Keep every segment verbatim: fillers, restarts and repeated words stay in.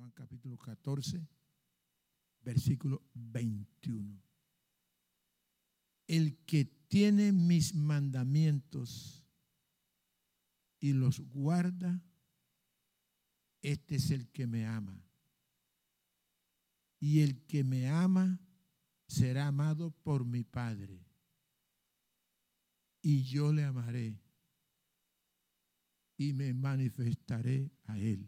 Juan capítulo catorce, versículo veintiuno. El que tiene mis mandamientos y los guarda, este es el que me ama. Y el que me ama será amado por mi Padre. Y yo le amaré y me manifestaré a él.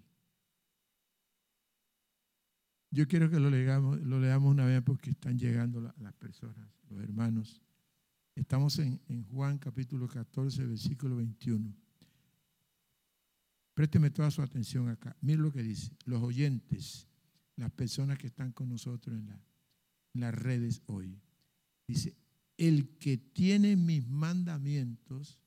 Yo quiero que lo leamos, lo leamos una vez porque están llegando la, las personas, los hermanos. Estamos en, en Juan capítulo catorce, versículo veintiuno. Présteme toda su atención acá. Mire lo que dice. Los oyentes, las personas que están con nosotros en, la, en las redes hoy. Dice, el que tiene mis mandamientos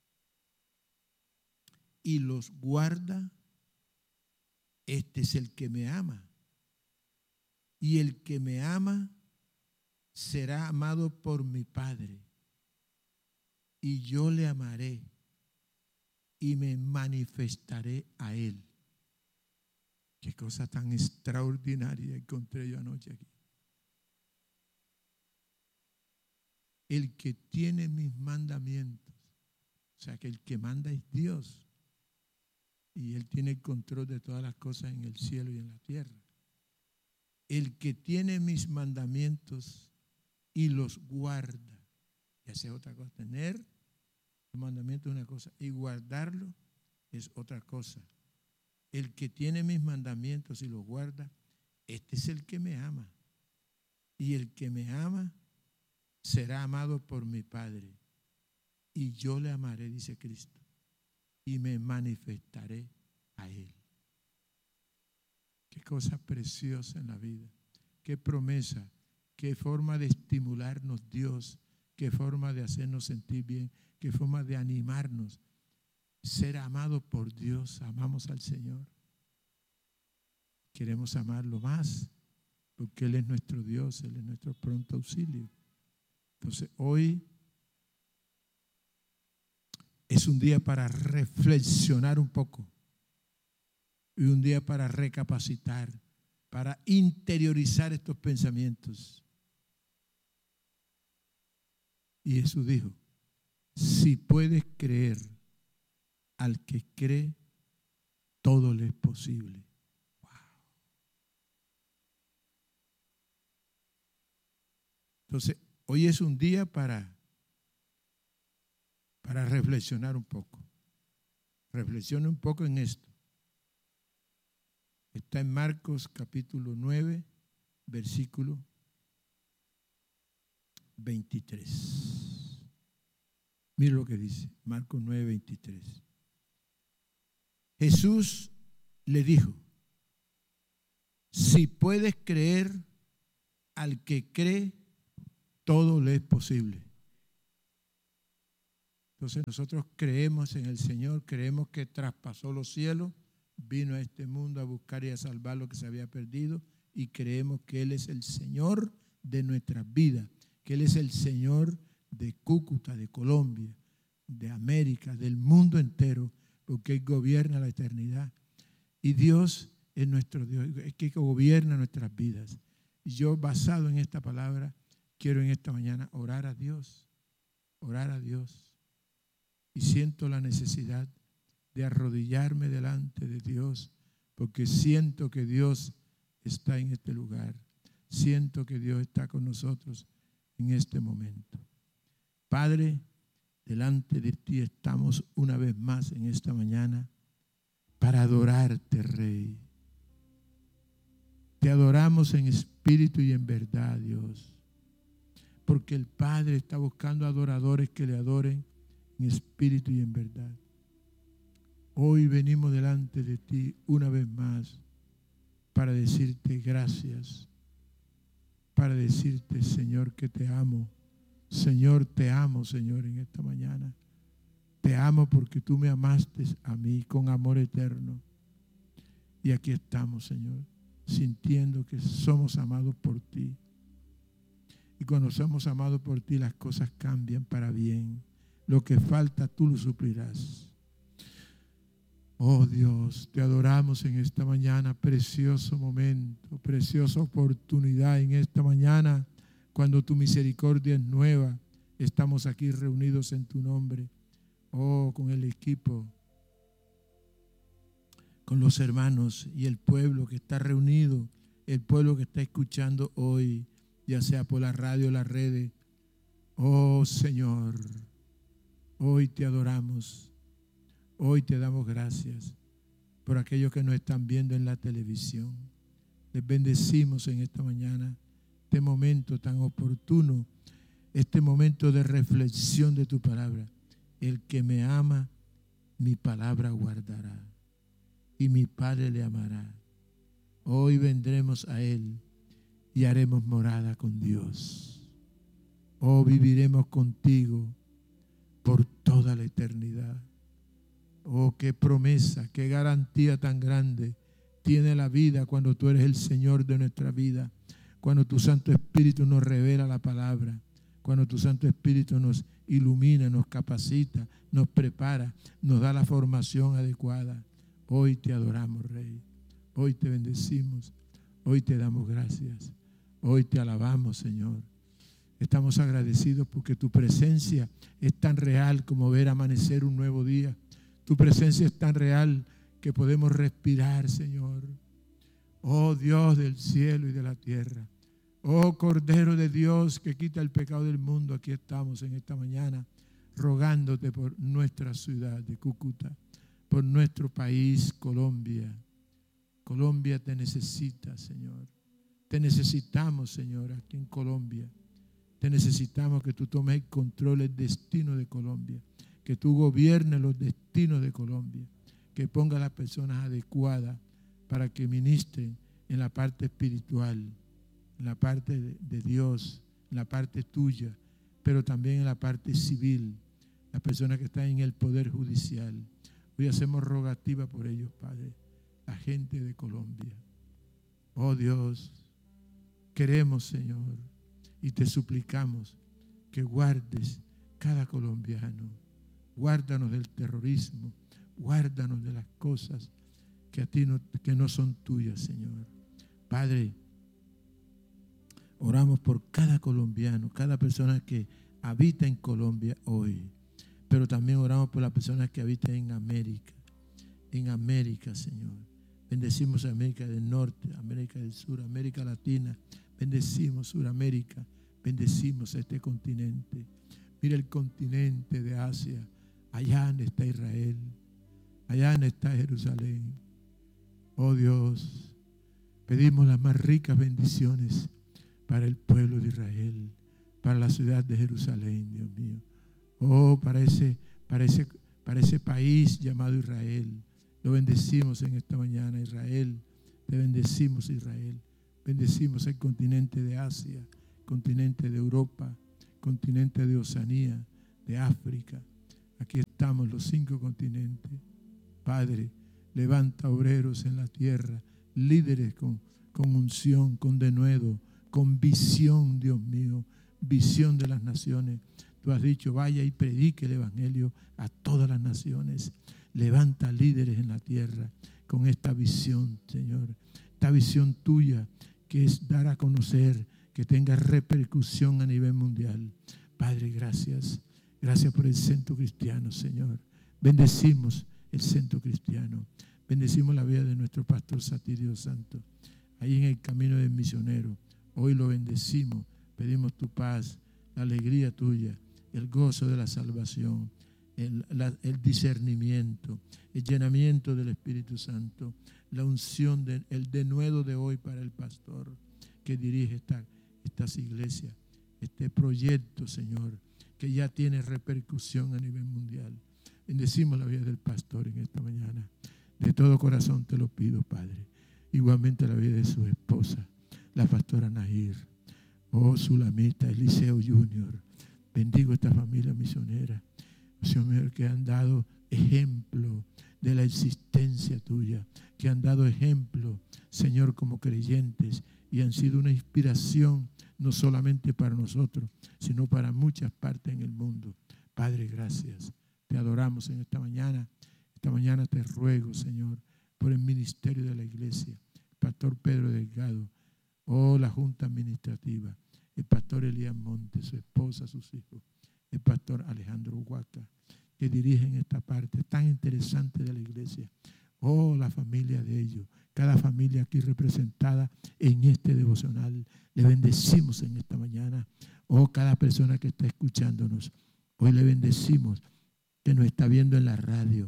y los guarda, este es el que me ama. Y el que me ama será amado por mi Padre. Y yo le amaré y me manifestaré a él. Qué cosa tan extraordinaria encontré yo anoche aquí. El que tiene mis mandamientos, o sea que el que manda es Dios. Y Él tiene el control de todas las cosas en el cielo y en la tierra. El que tiene mis mandamientos y los guarda. Y hace otra cosa. Tener los mandamientos es una cosa y guardarlo es otra cosa. El que tiene mis mandamientos y los guarda, este es el que me ama. Y el que me ama será amado por mi Padre. Y yo le amaré, dice Cristo, y me manifestaré a Él. Qué cosa preciosa en la vida. Qué promesa, qué forma de estimularnos Dios, qué forma de hacernos sentir bien, qué forma de animarnos. Ser amado por Dios, amamos al Señor. Queremos amarlo más, porque Él es nuestro Dios, Él es nuestro pronto auxilio. Entonces, hoy es un día para reflexionar un poco y un día para recapacitar, para interiorizar estos pensamientos. Y Jesús dijo, si puedes creer, al que cree, todo le es posible. Wow. Entonces, hoy es un día para, para reflexionar un poco. Reflexione un poco en esto. Está en Marcos capítulo nueve, versículo veintitrés. Mire lo que dice, Marcos nueve, veintitrés. Jesús le dijo, si puedes creer, al que cree, todo le es posible. Entonces nosotros creemos en el Señor, creemos que traspasó los cielos, vino a este mundo a buscar y a salvar lo que se había perdido, y creemos que Él es el Señor de nuestras vidas, que Él es el Señor de Cúcuta, de Colombia, de América, del mundo entero, porque Él gobierna la eternidad. Y Dios es nuestro Dios, es que gobierna nuestras vidas. Y yo, basado en esta palabra, quiero en esta mañana orar a Dios, orar a Dios. Y siento la necesidad de arrodillarme delante de Dios, porque siento que Dios está en este lugar. Siento que Dios está con nosotros en este momento. Padre, delante de ti estamos una vez más en esta mañana para adorarte, Rey. Te adoramos en espíritu y en verdad, Dios, porque el Padre está buscando adoradores que le adoren en espíritu y en verdad. Hoy venimos delante de ti una vez más para decirte gracias, para decirte, Señor, que te amo. Señor, te amo, Señor, en esta mañana. Te amo porque tú me amaste a mí con amor eterno. Y aquí estamos, Señor, sintiendo que somos amados por ti. Y cuando somos amados por ti, las cosas cambian para bien. Lo que falta, tú lo suplirás. Oh Dios, te adoramos en esta mañana, precioso momento, preciosa oportunidad en esta mañana, cuando tu misericordia es nueva. Estamos aquí reunidos en tu nombre, oh, con el equipo, con los hermanos y el pueblo que está reunido, el pueblo que está escuchando hoy, ya sea por la radio o las redes. Oh Señor, hoy te adoramos. Hoy te damos gracias por aquellos que nos están viendo en la televisión. Les bendecimos en esta mañana, este momento tan oportuno, este momento de reflexión de tu palabra. El que me ama, mi palabra guardará, y mi Padre le amará. Hoy vendremos a Él y haremos morada con Dios. Oh, viviremos contigo por toda la eternidad. Oh, qué promesa, qué garantía tan grande tiene la vida cuando tú eres el Señor de nuestra vida, cuando tu Santo Espíritu nos revela la palabra, cuando tu Santo Espíritu nos ilumina, nos capacita, nos prepara, nos da la formación adecuada. Hoy te adoramos, Rey. Hoy te bendecimos. Hoy te damos gracias. Hoy te alabamos, Señor. Estamos agradecidos porque tu presencia es tan real como ver amanecer un nuevo día. Tu presencia es tan real que podemos respirar, Señor. Oh Dios del cielo y de la tierra. Oh Cordero de Dios que quita el pecado del mundo. Aquí estamos en esta mañana rogándote por nuestra ciudad de Cúcuta, por nuestro país, Colombia. Colombia te necesita, Señor. Te necesitamos, Señor, aquí en Colombia. Te necesitamos que tú tomes el control del destino de Colombia. Que tú gobiernes los destinos de Colombia, que ponga a las personas adecuadas para que ministren en la parte espiritual, en la parte de, de Dios, en la parte tuya, pero también en la parte civil, las personas que están en el poder judicial. Hoy hacemos rogativa por ellos, Padre, la gente de Colombia. Oh Dios, queremos, Señor, y te suplicamos que guardes cada colombiano. Guárdanos del terrorismo, guárdanos de las cosas que a ti no, que no son tuyas, Señor. Padre, oramos por cada colombiano, cada persona que habita en Colombia hoy, pero también oramos por las personas que habitan en América, en América, Señor. Bendecimos a América del Norte, América del Sur, América Latina, bendecimos Suramérica, bendecimos a este continente. Mira el continente de Asia. Allá está Israel, allá está Jerusalén. Oh Dios, pedimos las más ricas bendiciones para el pueblo de Israel, para la ciudad de Jerusalén, Dios mío. Oh, para ese, para ese, para ese país llamado Israel. Lo bendecimos en esta mañana, Israel. Te bendecimos, Israel. Bendecimos el continente de Asia, continente de Europa, continente de Oceanía, de África. Aquí estamos los cinco continentes. Padre, levanta obreros en la tierra, líderes con, con unción, con denuedo, con visión, Dios mío, visión de las naciones. Tú has dicho, vaya y predique el evangelio a todas las naciones. Levanta líderes en la tierra con esta visión, Señor. Esta visión tuya que es dar a conocer, que tenga repercusión a nivel mundial. Padre, gracias. Gracias por el centro cristiano, Señor. Bendecimos el centro cristiano. Bendecimos la vida de nuestro pastor Satirio Santo, ahí en el camino del misionero. Hoy lo bendecimos. Pedimos tu paz, la alegría tuya, el gozo de la salvación, el, la, el discernimiento, el llenamiento del Espíritu Santo, la unción, de, el denuedo de hoy para el pastor que dirige esta, estas iglesias, este proyecto, Señor, que ya tiene repercusión a nivel mundial. Bendecimos la vida del pastor en esta mañana. De todo corazón te lo pido, Padre. Igualmente la vida de su esposa, la pastora Nahir. Oh, Sulamita, Eliseo Junior. Bendigo esta familia misionera, Señor, que han dado ejemplo de la existencia tuya, que han dado ejemplo, Señor, como creyentes, y han sido una inspiración no solamente para nosotros, sino para muchas partes en el mundo. Padre, gracias. Te adoramos en esta mañana. esta mañana te ruego, Señor, por el ministerio de la iglesia, el pastor Pedro Delgado, oh, la junta administrativa, el pastor Elías Montes, su esposa, sus hijos, el pastor Alejandro Huaca, que dirigen esta parte tan interesante de la iglesia. Oh, la familia de ellos, cada familia aquí representada en este devocional. Le bendecimos en esta mañana. Oh, cada persona que está escuchándonos, hoy le bendecimos, que nos está viendo en la radio,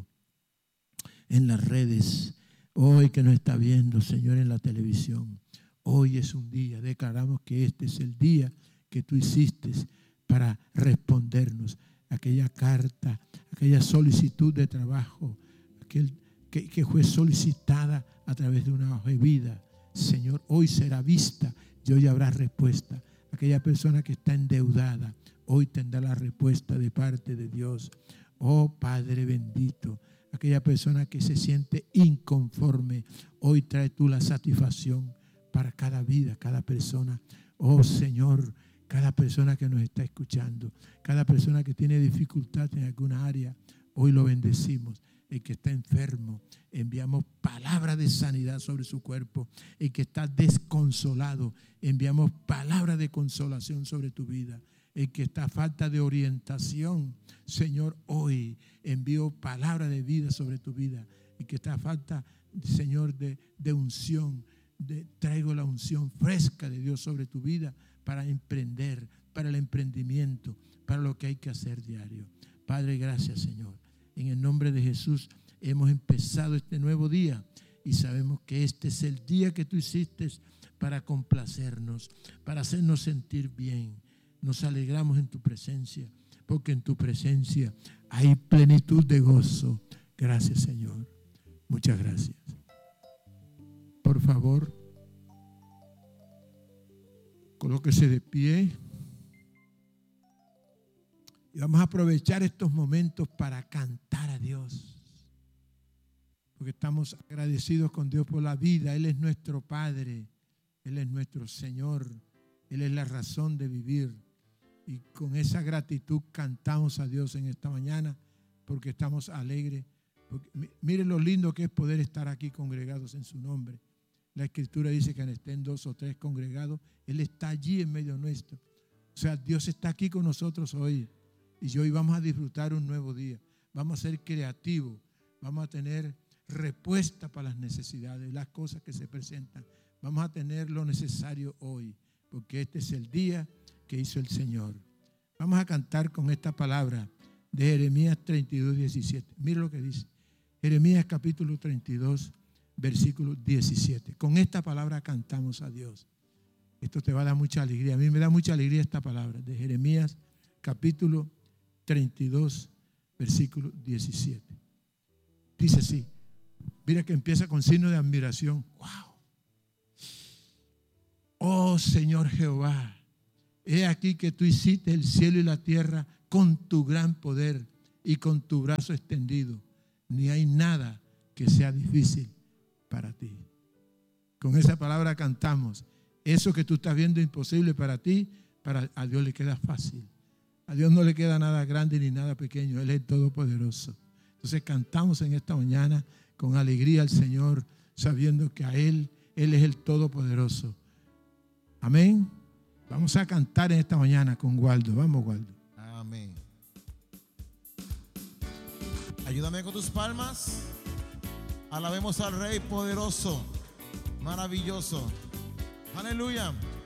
en las redes, hoy que nos está viendo, Señor, en la televisión. Hoy es un día, declaramos que este es el día que tú hiciste para respondernos. Aquella carta, aquella solicitud de trabajo, aquel que, que fue solicitada a través de una hoja de vida. Señor, hoy será vista y hoy habrá respuesta. Aquella persona que está endeudada, hoy tendrá la respuesta de parte de Dios. Oh Padre bendito, aquella persona que se siente inconforme, hoy trae tú la satisfacción para cada vida, cada persona. Oh Señor, cada persona que nos está escuchando, cada persona que tiene dificultad en alguna área, hoy lo bendecimos. El que está enfermo, enviamos palabra de sanidad sobre su cuerpo. El que está desconsolado, enviamos palabra de consolación sobre tu vida. El que está a falta de orientación, Señor, hoy envío palabra de vida sobre tu vida. El que está a falta, Señor, de, de unción, de, traigo la unción fresca de Dios sobre tu vida para emprender, para el emprendimiento, para lo que hay que hacer diario. Padre, gracias, Señor. En el nombre de Jesús hemos empezado este nuevo día y sabemos que este es el día que tú hiciste para complacernos, para hacernos sentir bien. Nos alegramos en tu presencia, porque en tu presencia hay plenitud de gozo. Gracias, Señor. Muchas gracias. Por favor, colóquese de pie. Y vamos a aprovechar estos momentos para cantar a Dios. Porque estamos agradecidos con Dios por la vida. Él es nuestro Padre. Él es nuestro Señor. Él es la razón de vivir. Y con esa gratitud cantamos a Dios en esta mañana porque estamos alegres. Porque, miren lo lindo que es poder estar aquí congregados en su nombre. La Escritura dice que estén dos o tres congregados, Él está allí en medio nuestro. O sea, Dios está aquí con nosotros hoy. Y hoy vamos a disfrutar un nuevo día. Vamos a ser creativos. Vamos a tener respuesta para las necesidades, las cosas que se presentan. Vamos a tener lo necesario hoy, porque este es el día que hizo el Señor. Vamos a cantar con esta palabra de Jeremías treinta y dos, diecisiete. Mira lo que dice. Jeremías capítulo treinta y dos, versículo diecisiete. Con esta palabra cantamos a Dios. Esto te va a dar mucha alegría. A mí me da mucha alegría esta palabra de Jeremías capítulo treinta y dos, versículo diecisiete. Dice así. Mira que empieza con signo de admiración. ¡Wow! Oh Señor Jehová, he aquí que tú hiciste el cielo y la tierra con tu gran poder y con tu brazo extendido. Ni hay nada que sea difícil para ti. Con esa palabra cantamos. Eso que tú estás viendo imposible para ti, para a Dios le queda fácil. A Dios no le queda nada grande ni nada pequeño. Él es el Todopoderoso. Entonces cantamos en esta mañana con alegría al Señor, sabiendo que a Él, Él es el Todopoderoso. Amén. Vamos a cantar en esta mañana con Waldo. Vamos, Waldo. Amén. Ayúdame con tus palmas. Alabemos al Rey poderoso, maravilloso. Aleluya.